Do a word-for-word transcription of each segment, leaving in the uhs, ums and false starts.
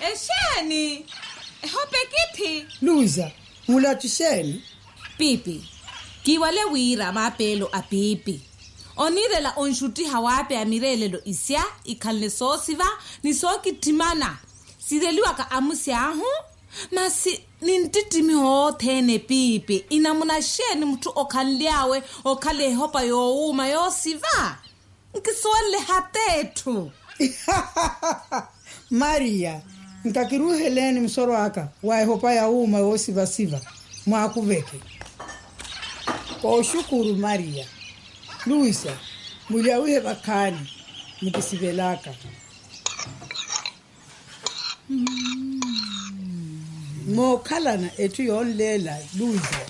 Esheni. Ehope kithi. Luza, mula tusheni. Pipi. Kiwale wira mapelo a pipi. Onirela onshuti hawape amirelelo isya ikalne sosiva ni soki timana. Sideliwa ka amusi ahu. Masi nintitimi hothene pipi. Inamuna sheni mtu okanliawe okale hopa yo uma yo siva. Nkiswele hatetu. Maria, nkakiruheleni msoro aka. Wae hopa ya uma yo siva siva. Mwakuveke. Kwa shukuru Maria. Luisa, mulia uhe bakani. Mkisivelaka. Mm. Mo kalana etu yon lela Luisa.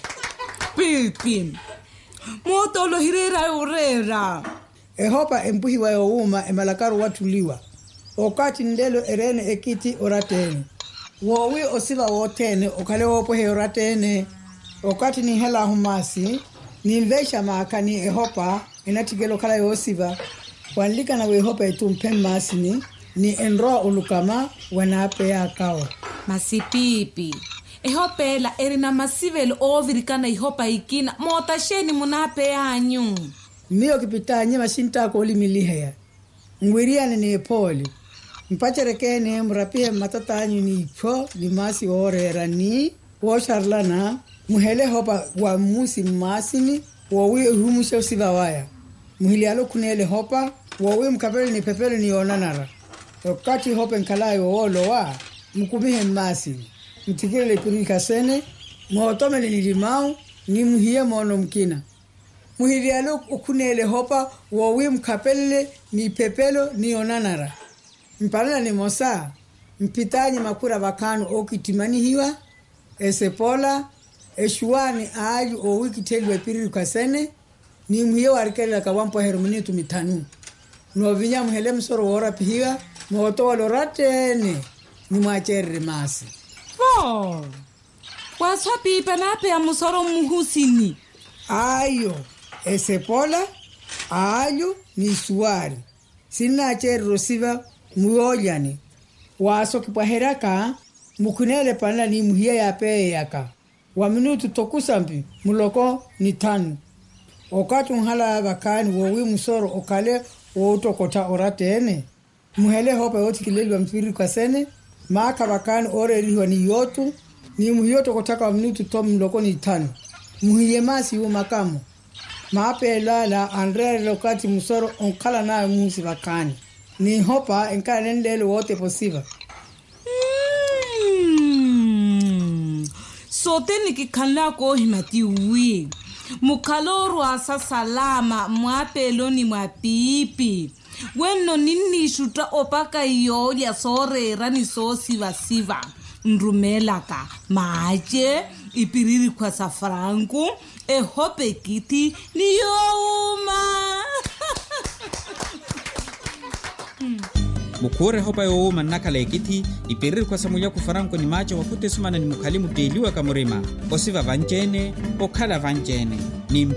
Pipi. Mo tolo hirera urera. Ehopa empuhi wa youma emalakaru watuliwa. Okati ndelo erene ekiti oratene. Wowi osiva wotene okale wopohe oratene. Okati ni hela humasi. Ni mvesha maakani ehopa enatigelo kala yosiva. Wanlika na wehopa etu mpemmasini. Ni enroa ulukama wanape ya kawa. Masipipi. Ehopela erina masivelo ovirikana ihopa ikina. Mota sheni munape ya anyu. Miyo kipita nyema shinta koli milihea. Ngwiriane ni epoli. Mpacherekene mrapie matata anyu ni ipo. Limasi orera ni. Washarlana. Muhele hopa wa musi masini. Wawi humusha usiva waya. Muhili alo kunele hopa. Wawi mkapele ni pepele ni onanara. Wakati hopa nkalayo olo wa. Mkumihe masini. Mtikile piri kasene. Mwotome ni limau. Ni muhiye mono mkina. Muhili alo ukunele hopa. Wawi mkapele ni pepelo ni onanara. Mpalala ni mosa. Mpitanyi makura wakanu okitimani hiwa. Esepola. Eshuani aaju o wiki telwe piri kasene. Ni muhiye warikele kawampo herumini tumitanu. Nuovinya muhele msoro wora pihiwa. Mwotowa loratene. Ni mwachere masi. Oh. Waswa pipa nape ya musoro muhusini. Ayo. Esepola. Ayo ni suari. Sina achere rosiva muoyani. Waso kipaheraka. Mukunele panla ni muhiye ya peye yaka. Wa minutu tokusampi muloko ni tanu. Okatu mhala bakani wowi musoro okale wotokota oratene. Muhele hopa yoti kileli wa mpiri kwa sene. Maaka bakani ore riwa ni yotu. Ni muhiyoto kotaka wa minutu tomu muloko ni tanu. Muhiye masi yu makamu. Maape lala andre lokati musoro onkala na musi bakani. Ni hopa enkala nendele wote posiva. Sote nikikala ko himati ui. Mukaloru asa salama mwapelo ni mwapipi. Weno nini shuta opaka iyo ya sore rani so siva siva. Nrumelaka maaje ipiriri kwa safranku. E hope kiti ni youma. hmm. Mukure hopa yo manakala ekiti ipiriri kwa samulia kufaranko ni macho wakute sumana ni mukalimu deliwa kamurema osiva vanjene okala vanjene.